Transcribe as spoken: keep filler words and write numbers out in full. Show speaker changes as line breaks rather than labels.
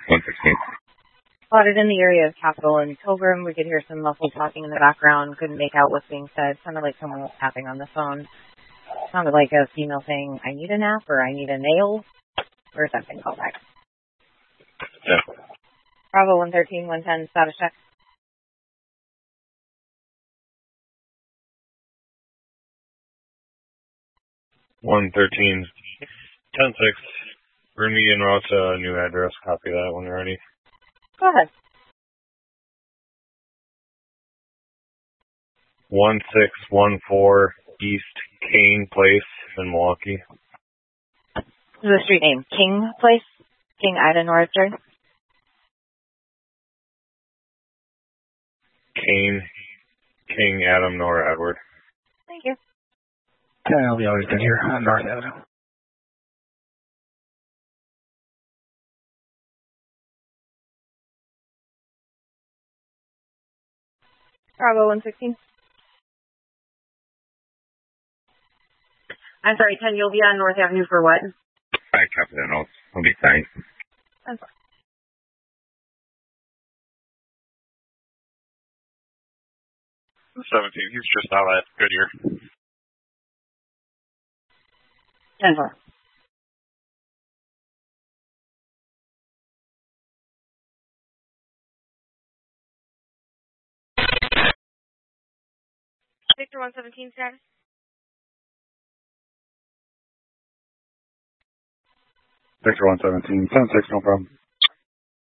one sixteen.
Spotted in the area of Capitol and Pilgrim. We could hear some muffled talking in the background. Couldn't make out what's being said. Sounded like someone was tapping on the phone. Sounded like a female saying, I need a nap or I need a nail or something. Call back.
Yeah.
Bravo one thirteen, one ten, status check.
one thirteen, ten six. Burn me en route to a new address. Copy that when you're ready.
Go ahead.
one six one four East Kane Place in Milwaukee.
This is the street name. King Place? King Ida Norrister?
Kane, King Adam Nora Edward.
Thank you.
ten L V always been here on North Avenue.
Bravo one sixteen. I'm sorry, ten, you'll be on North Avenue for what?
I copy that notes. I'll be fine.
I'm sorry.
seventeen, he's just out at Goodyear.
ten four. Victor one seventeen status.
Victor one seventeen, ten six, no problem.